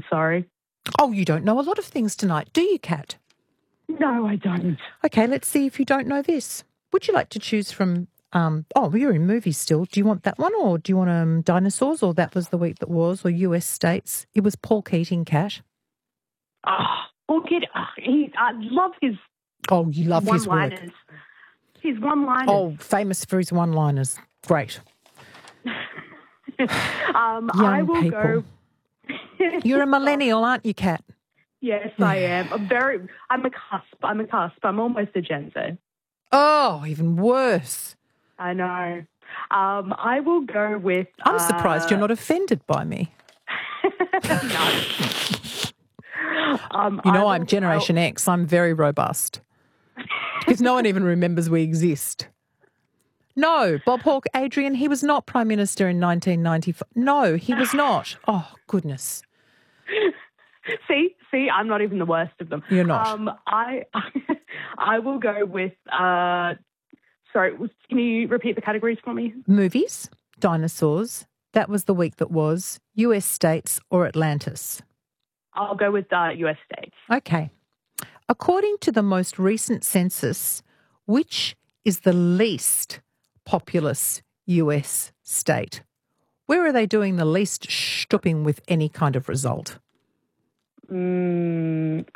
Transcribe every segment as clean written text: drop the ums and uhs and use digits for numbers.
Sorry. Oh, you don't know a lot of things tonight, do you, Kat? No, I don't. Okay, let's see if you don't know this. Would you like to choose from, you're in movies still. Do you want that one, or do you want dinosaurs, or That Was the Week That Was, or US States? It was Paul Keating, Kat. Paul Keating, I love his Oh, you love his work. one-liners. His one-liners. Oh, famous for his one-liners. Great. I will people. go. You're a millennial, aren't you, Kat? Yes, I am. I'm a cusp. I'm almost a Gen Z. Oh, even worse. I know. I will go with... I'm surprised you're not offended by me. No. I'm Generation X. I'm very robust. Because no one even remembers we exist. No, Bob Hawke, Adrian, he was not Prime Minister in 1995. No, he was not. Oh, goodness. See, I'm not even the worst of them. You're not. I will go with, sorry, can you repeat the categories for me? Movies, dinosaurs, That Was the Week That Was, US States, or Atlantis? I'll go with US States. Okay. According to the most recent census, which is the least populous US state? Where are they doing the least stopping with any kind of result? It's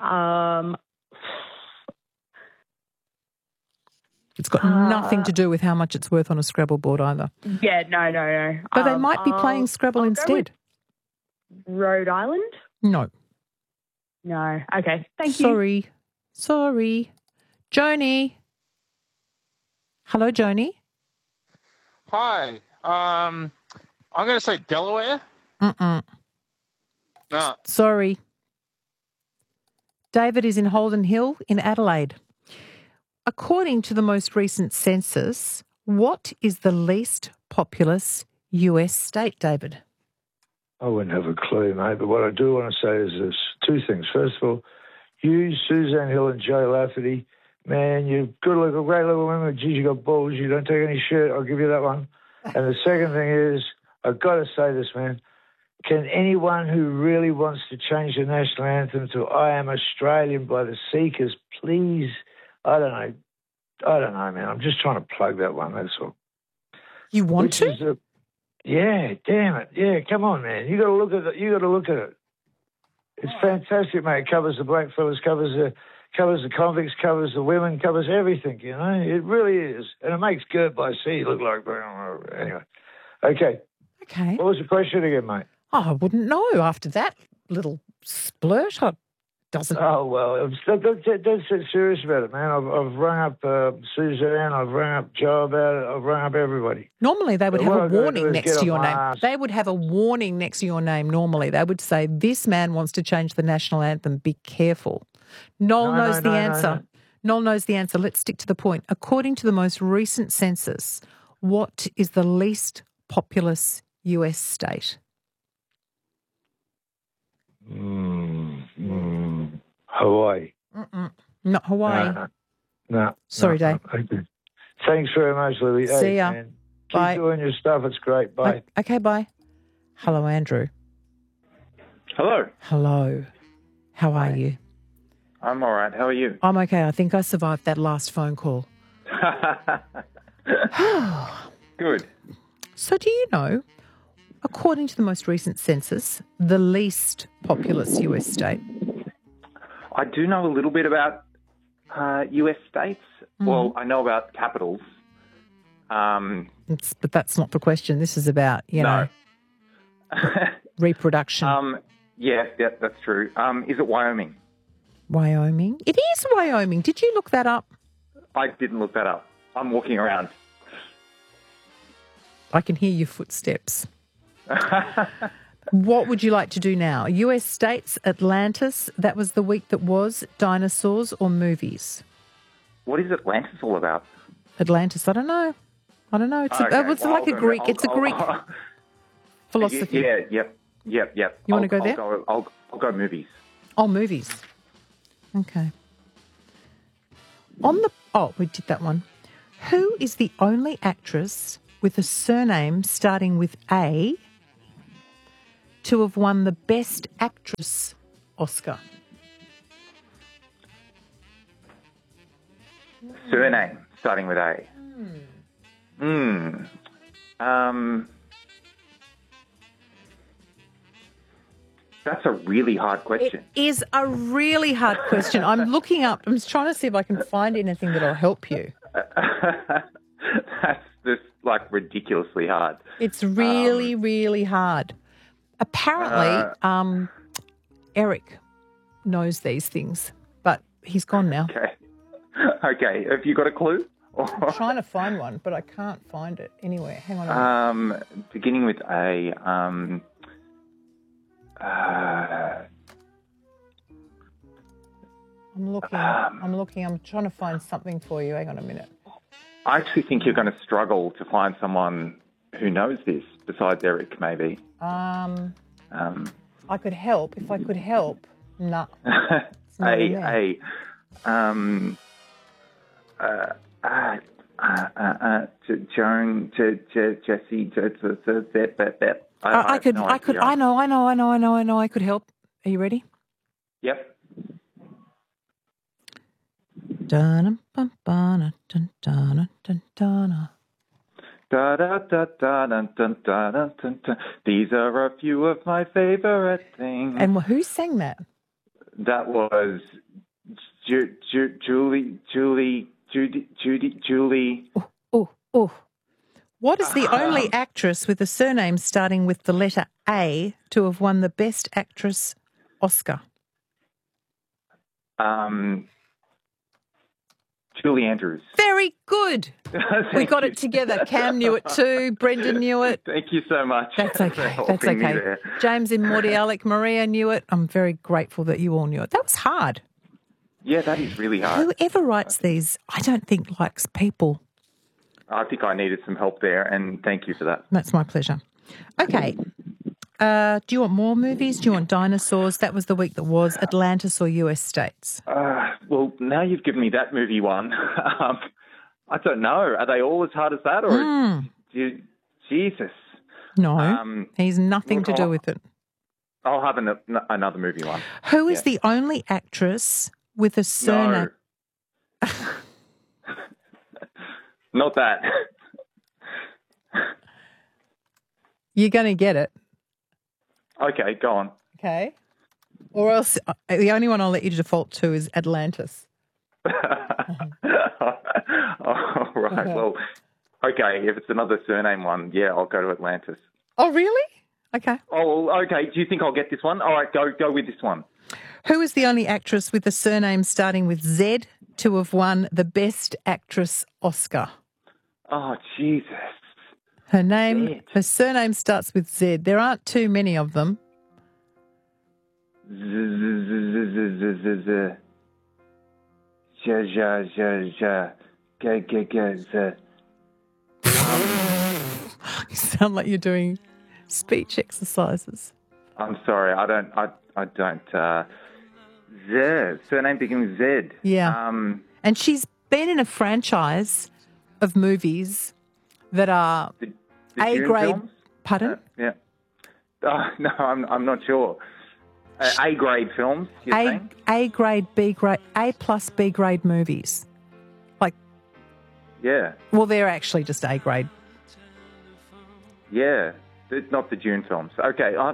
got nothing to do with how much it's worth on a Scrabble board either. Yeah, no. But they might be playing Scrabble instead. Rhode Island? No. No. Okay. Thank you. Sorry. Joni. Hello, Joni. Hi. I'm going to say Delaware. No. Sorry. David is in Holden Hill in Adelaide. According to the most recent census, what is the least populous US state, David? I wouldn't have a clue, mate, but what I do want to say is this. Two things. First of all, you, Suzanne Hill and Joe Lafferty, man, you're good looking, great little women. Geez, you got balls. You don't take any shit. I'll give you that one. And the second thing is, I've got to say this, man. Can anyone who really wants to change the national anthem to I Am Australian by the Seekers, please, I don't know, man. I'm just trying to plug that one, that's all. You want to? Yeah, damn it. Yeah, come on, man. You got to look at it. It's fantastic, mate. It covers the black fellas, covers the convicts, covers the women, covers everything, you know. It really is. And it makes Gert by Sea look like... Anyway. Okay. What was the question again, mate? Oh, I wouldn't know after that little splurt. Oh, well, I'm dead serious about it, man. I've rung up Suzanne, I've rung up Joe about it, I've rung up everybody. Normally they would have a warning next to your name. They would have a warning next to your name normally. They would say, this man wants to change the national anthem. Be careful. Noel knows the answer. Noel knows the answer. Let's stick to the point. According to the most recent census, what is the least populous US state? Hawaii. Not Hawaii. No. Sorry, Dave. Okay. Thanks very much, Louie. See ya. Man, Bye. Keep doing your stuff. It's great. Bye. Okay, bye. Hello, Andrew. Hello. Hello. How are you? I'm all right. How are you? I'm okay. I think I survived that last phone call. Good. So do you know, according to the most recent census, the least populous US state? I do know a little bit about US states. Mm-hmm. Well, I know about capitals. But that's not the question. This is about, you know, reproduction. Yeah, that's true. Is it Wyoming? Wyoming? It is Wyoming. Did you look that up? I didn't look that up. I'm walking around. I can hear your footsteps. What would you like to do now? US states, Atlantis, That Was the Week That Was, dinosaurs, or movies? What is Atlantis all about? Atlantis, I don't know. It's like a Greek. It's a Greek philosophy. Yeah, yep. You want to go there? I'll go movies. Oh, movies. Okay. We did that one. Who is the only actress with a surname starting with A to have won the Best Actress Oscar? Surname starting with A. That's a really hard question. It is a really hard question. I'm looking up. I'm just trying to see if I can find anything that'll help you. That's just like ridiculously hard. It's really, really hard. Apparently, Eric knows these things, but he's gone now. Okay. Have you got a clue? I'm trying to find one, but I can't find it anywhere. Hang on a minute. Beginning with A. I'm looking. I'm trying to find something for you. Hang on a minute. I actually think you're going to struggle to find someone who knows this besides Eric, maybe. I could help. If I could help, no. Joan, Jesse, I know. I could help. Are you ready? Yep. These are a few of my favorite things. And who sang that? That was Julie. Oh. What is the only actress with a surname starting with the letter A to have won the Best Actress Oscar? Julie Andrews. Very good. We got it together. Cam knew it too. Brendan knew it. Thank you so much. That's okay. James and Morty Alec, Maria knew it. I'm very grateful that you all knew it. That was hard. Yeah, that is really hard. Whoever writes these, I don't think likes people. I think I needed some help there, and thank you for that. That's my pleasure. Okay. Do you want more movies? Do you want dinosaurs? That was the week that was. Atlantis or US states? Well, now you've given me that movie one. I don't know. Are they all as hard as that? Or Jesus. No, he's nothing to do with it. I'll have another movie one. Who is the only actress with a surname? No. Not that. You're going to get it. Okay, go on. Okay. Or else, the only one I'll let you default to is Atlantis. All right. Well, okay. If it's another surname one, yeah, I'll go to Atlantis. Oh, really? Okay. Oh, well, okay. Do you think I'll get this one? All right, go with this one. Who is the only actress with a surname starting with Z to have won the Best Actress Oscar? Oh, Jesus. Her surname starts with Z. There aren't too many of them. You sound like you're doing speech exercises. I'm sorry, I don't. Z. Surname begins with Z. Yeah. And she's been in a franchise of movies that are the A-grade. films? Pardon? Yeah. No, I'm not sure. A-grade films, you're saying? A-grade, B-grade, A plus B-grade movies. Like, yeah. Well, they're actually just A-grade. Yeah. It's not the Dune films. Okay. I'm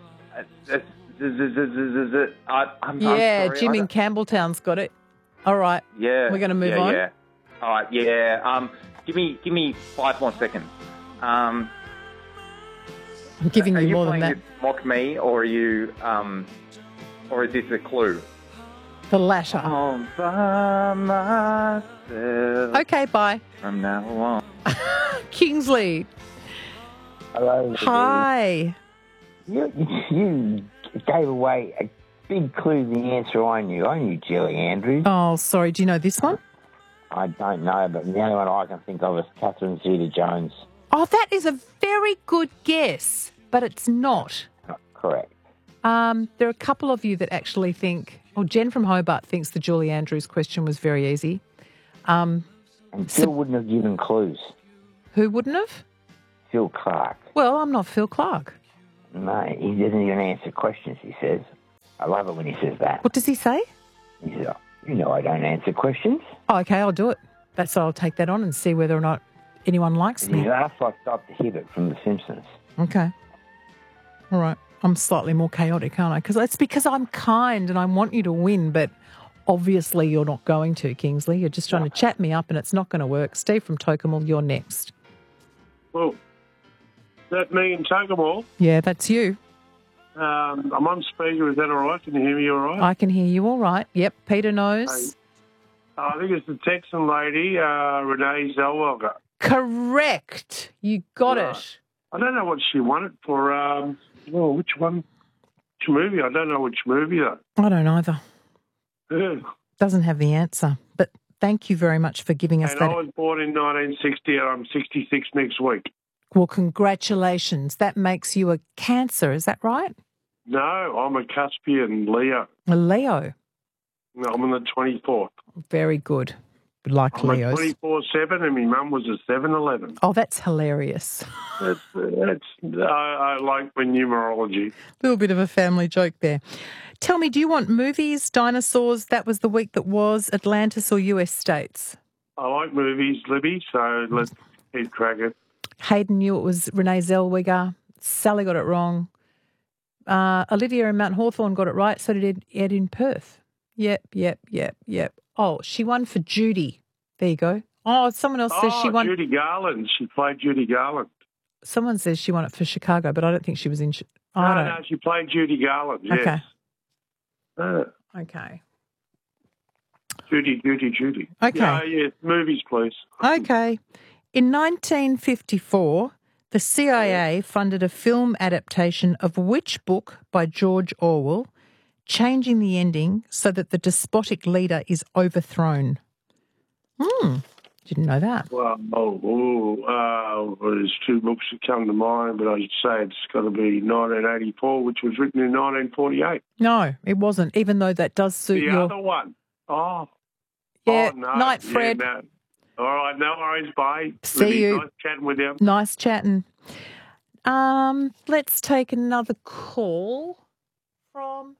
sorry, Jim in Campbelltown's got it. All right. Yeah. We're going to move on. Yeah. All right. Yeah. Give me 5 more seconds. I'm giving you more than that. Are you playing this mock me, or are you, or is this a clue? The latter. All by myself. Okay, bye. From now on. Kingsley. Hello. Hi. You gave away a big clue to the answer I knew. I knew Julie Andrews. Oh, sorry. Do you know this one? I don't know, but the only one I can think of is Catherine Zeta-Jones. Oh, that is a very good guess, but it's not. Correct. There are a couple of you that actually think, Jen from Hobart thinks the Julie Andrews question was very easy. And Phil wouldn't have given clues. Who wouldn't have? Phil Clark. Well, I'm not Phil Clark. No, he doesn't even answer questions, he says. I love it when he says that. What does he say? He says, you know I don't answer questions. Oh, okay, I'll do it. I'll take that on and see whether or not anyone likes me. He's asked like Dr. Hibbert from The Simpsons. Okay. All right. I'm slightly more chaotic, aren't I? Because it's because I'm kind and I want you to win, but obviously you're not going to, Kingsley. You're just trying to chat me up and it's not going to work. Steve from Tocumwal, you're next. Well, that me in Tocumwal? Yeah, that's you. I'm on speaker. Is that all right? Can you hear me all right? I can hear you all right. Yep, Peter knows. I think it's the Texan lady, Renee Zellweger. Correct. You got it. I don't know what she won it for. Which one? Which movie? I don't know which movie, though. I don't either. Yeah. Doesn't have the answer. But thank you very much for giving us that. I was born in 1960 and I'm 66 next week. Well, congratulations. That makes you a Cancer, is that right? No, I'm a Caspian Leo. A Leo. No, I'm on the 24th. Very good. Like I'm Leos. 24/7 and my mum was a 7-11. Oh, that's hilarious. I like my numerology. A little bit of a family joke there. Tell me, do you want movies, dinosaurs? That was the week that was, Atlantis or US states? I like movies, Libby, so let's keep cracking. Hayden knew it was Renee Zellweger. Sally got it wrong. Olivia in Mount Hawthorn got it right. So did Ed in Perth. Yep. Oh, she won for Judy. There you go. Oh, someone else says she won. Judy Garland. She played Judy Garland. Someone says she won it for Chicago, but I don't think she was in. No, she played Judy Garland. Yes. Okay. Okay. Judy. Okay. Yeah, movies, please. Okay. In 1954, the CIA funded a film adaptation of which book by George Orwell, changing the ending so that the despotic leader is overthrown? Didn't know that. Well, there's two books that come to mind, but I'd say it's got to be 1984, which was written in 1948. No, it wasn't, even though that does suit the other one. Yeah, no. night, Fred. Yeah, no. All right, no worries, bye. See you. Nice chatting with you. Nice chatting. Let's take another call from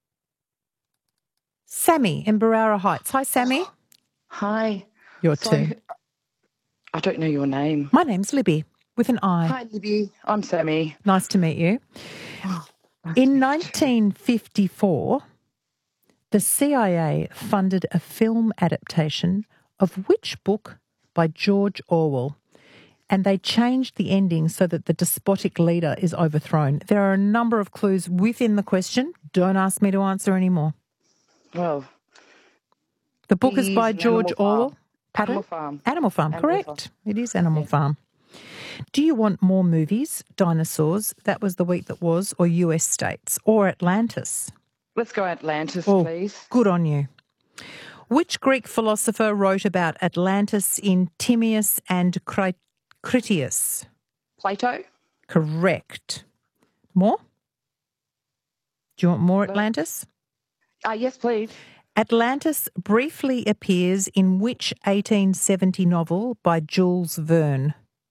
Sammy in Barara Heights. Hi, Sammy. Hi. You're two. I don't know your name. My name's Libby, with an I. Hi, Libby. I'm Sammy. Nice to meet you. In 1954, the CIA funded a film adaptation of which book by George Orwell? And they changed the ending so that the despotic leader is overthrown. There are a number of clues within the question. Don't ask me to answer anymore. Well, the book is by George Orwell. Animal Farm. Animal Farm, correct. It is Animal Farm. Do you want more movies, dinosaurs, that was the week that was, or US states, or Atlantis? Let's go Atlantis, please. Good on you. Which Greek philosopher wrote about Atlantis in Timaeus and Critias? Plato. Correct. More? Do you want more Atlantis? Yes, please. Atlantis briefly appears in which 1870 novel by Jules Verne?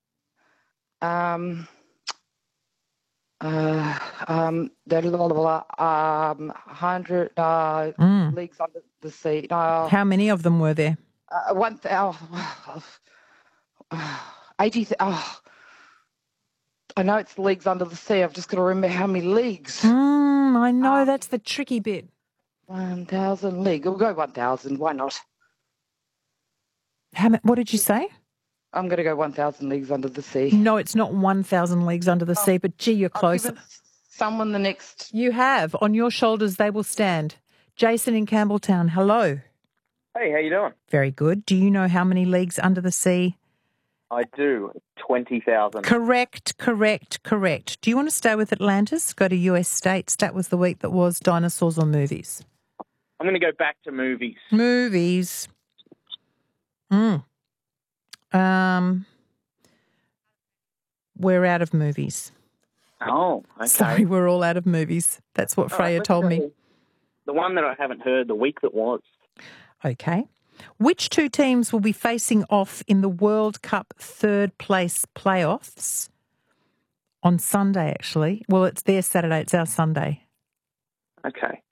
The 100 Leagues Under the Sea. How many of them were there? 80. I know it's Leagues Under the Sea. I've just got to remember how many leagues. I know, that's the tricky bit. 1,000 leagues. We'll go 1,000. Why not? What did you say? I'm going to go 1,000 Leagues Under the Sea. No, it's not 1,000 Leagues Under the Sea, but gee, you're close. Someone the next. You have. On your shoulders they will stand. Jason in Campbelltown, hello. Hey, how you doing? Very good. Do you know how many leagues under the sea? I do. 20,000. Correct. Do you want to stay with Atlantis? Go to US states. That was the week that was, dinosaurs or movies? I'm going to go back to movies. Movies. We're out of movies. Oh, okay. Sorry, we're all out of movies. That's what Freya told me. The one that I haven't heard, the week that was. Okay. Which two teams will be facing off in the World Cup third place playoffs On Sunday, actually. Well, it's their Saturday. It's our Sunday. Okay.